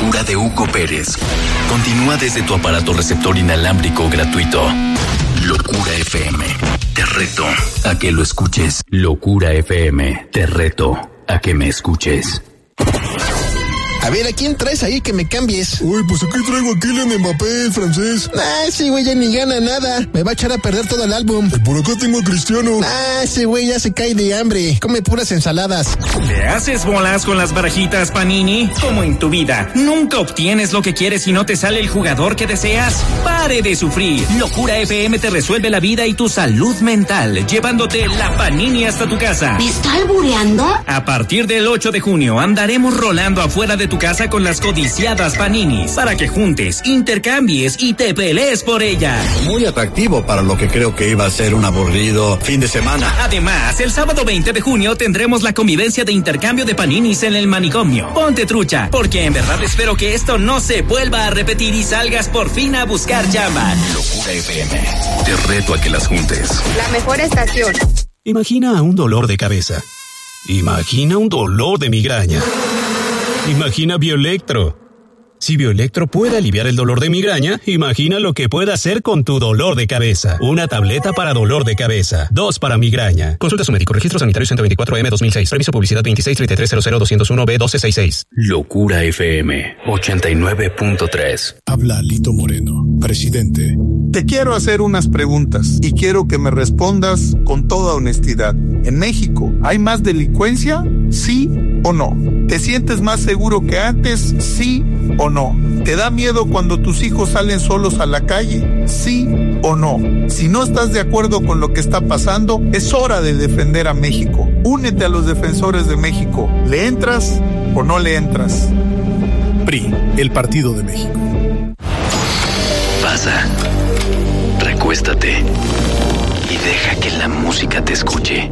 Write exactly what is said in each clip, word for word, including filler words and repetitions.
locura de Hugo Pérez continúa desde tu aparato receptor inalámbrico gratuito. Locura F M. Te reto a que lo escuches. Locura F M. Te reto a que me escuches. A ver, ¿a quién traes ahí que me cambies? Uy, pues aquí traigo a Kylian Mbappé, el francés. Ah, ese güey ya ni gana nada. Me va a echar a perder todo el álbum. Y por acá tengo a Cristiano. Ah, ese güey ya se cae de hambre. Come puras ensaladas. ¿Te haces bolas con las barajitas Panini? Como en tu vida, nunca obtienes lo que quieres y no te sale el jugador que deseas. ¡Pare de sufrir! Locura F M te resuelve la vida y tu salud mental, llevándote la Panini hasta tu casa. ¿Me está albureando? A partir del ocho de junio andaremos rolando afuera de tu casa con las codiciadas Paninis para que juntes, intercambies y te pelees por ella. Muy atractivo para lo que creo que iba a ser un aburrido fin de semana. Además, el sábado veinte de junio tendremos la convivencia de intercambio de Paninis en el manicomio. Ponte trucha, porque en verdad espero que esto no se vuelva a repetir y salgas por fin a buscar chamba. Locura F M. Te reto a que las juntes. La mejor estación. Imagina un dolor de cabeza. Imagina un dolor de migraña. Imagina Bioelectro. Si Bioelectro puede aliviar el dolor de migraña, imagina lo que puede hacer con tu dolor de cabeza. Una tableta para dolor de cabeza. Dos para migraña. Consulta a su médico. Registro sanitario ciento veinticuatro M dos mil seis. Reviso publicidad veintiséis treinta y tres cero cero dos cero uno B doce sesenta y seis. Locura F M ochenta y nueve punto tres. Habla Lito Moreno, presidente. Te quiero hacer unas preguntas y quiero que me respondas con toda honestidad. ¿En México hay más delincuencia? ¿Sí o no? ¿Te sientes más seguro que antes? ¿Sí o no? ¿Te da miedo cuando tus hijos salen solos a la calle? ¿Sí o no? Si no estás de acuerdo con lo que está pasando, es hora de defender a México. Únete a los defensores de México. ¿Le entras o no le entras? P R I, el Partido de México. Pasa, recuéstate y deja que la música te escuche.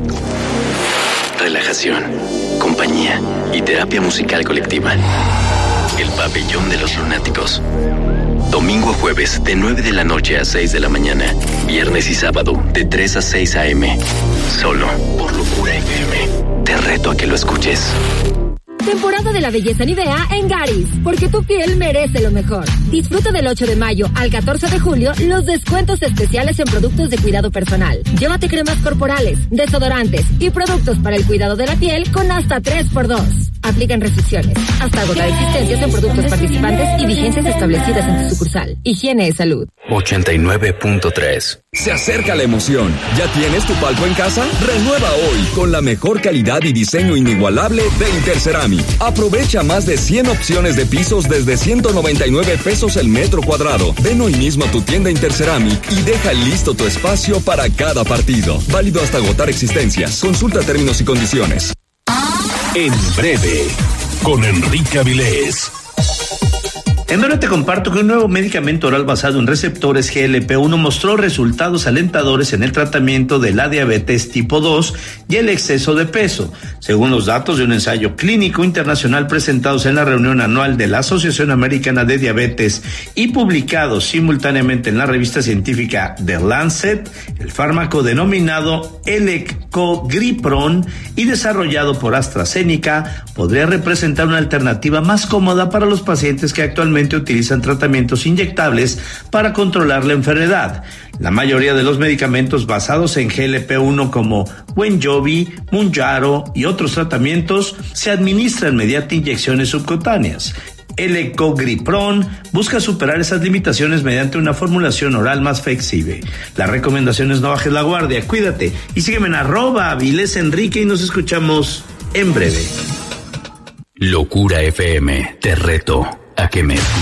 Relajación, compañía y terapia musical colectiva. El pabellón de los lunáticos. Domingo a jueves de nueve de la noche a seis de la mañana. Viernes y sábado de tres a seis a eme. Solo por Locura F M. Te reto a que lo escuches. Temporada de la belleza Nivea en Garis, porque tu piel merece lo mejor. Disfruta del ocho de mayo al catorce de julio los descuentos especiales en productos de cuidado personal. Llévate cremas corporales, desodorantes y productos para el cuidado de la piel con hasta tres por dos. Aplican restricciones. Hasta agotar existencias en productos participantes y vigencias establecidas en tu sucursal. Higiene y salud. ochenta y nueve punto tres. Se acerca la emoción. ¿Ya tienes tu palco en casa? Renueva hoy con la mejor calidad y diseño inigualable de Interceramic. Aprovecha más de cien opciones de pisos desde ciento noventa y nueve pesos el metro cuadrado. Ven hoy mismo a tu tienda Interceramic y deja listo tu espacio para cada partido. Válido hasta agotar existencias. Consulta términos y condiciones. En breve, con Enrique Avilés. En breve te comparto que un nuevo medicamento oral basado en receptores G L P uno mostró resultados alentadores en el tratamiento de la diabetes tipo dos y el exceso de peso, según los datos de un ensayo clínico internacional presentados en la reunión anual de la Asociación Americana de Diabetes y publicados simultáneamente en la revista científica The Lancet. El fármaco denominado Elecogripron y desarrollado por AstraZeneca podría representar una alternativa más cómoda para los pacientes que actualmente utilizan tratamientos inyectables para controlar la enfermedad. La mayoría de los medicamentos basados en G L P uno como Wegovy, Mounjaro y otros tratamientos se administran mediante inyecciones subcutáneas. El Elecogripron busca superar esas limitaciones mediante una formulación oral más flexible. La recomendación es no bajes la guardia, cuídate y sígueme en arroba Avilés Enrique y nos escuchamos en breve. Locura F M, te reto a que me escuches.